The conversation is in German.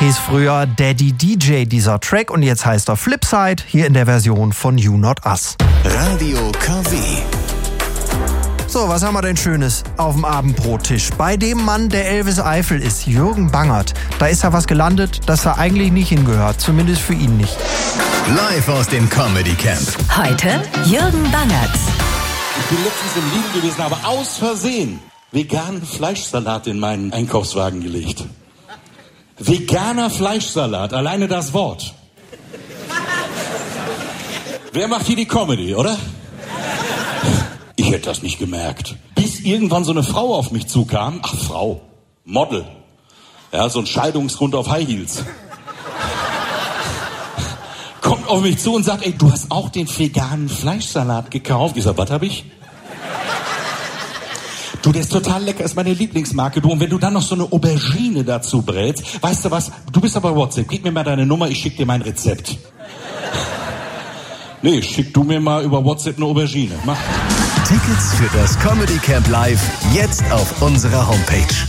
Hieß früher Daddy DJ dieser Track und jetzt heißt er Flipside, hier in der Version von You Not Us. Radio KW. So, was haben wir denn Schönes auf dem Abendbrottisch? Bei dem Mann, der Elvis Eifel ist, Jürgen Bangert. Da ist ja was gelandet, das da eigentlich nicht hingehört. Zumindest für ihn nicht. Live aus dem Comedy Camp. Heute Jürgen Bangert. Ich bin letztens im Lidl gewesen, aber aus Versehen veganen Fleischsalat in meinen Einkaufswagen gelegt. Veganer Fleischsalat, alleine das Wort. Wer macht hier die Comedy, oder? Ich hätte das nicht gemerkt. Bis irgendwann so eine Frau auf mich zukam. Ach, Frau. Model. Ja, so ein Scheidungsgrund auf High Heels. Kommt auf mich zu und sagt, ey, du hast auch den veganen Fleischsalat gekauft. Ich sag, was hab ich? Du, der ist total lecker, ist meine Lieblingsmarke. Du, und wenn du dann noch so eine Aubergine dazu brätst, weißt du was? Du bist aber WhatsApp. Gib mir mal deine Nummer, ich schick dir mein Rezept. Nee, schick du mir mal über WhatsApp eine Aubergine. Mach. Tickets für das Comedy Camp Live jetzt auf unserer Homepage.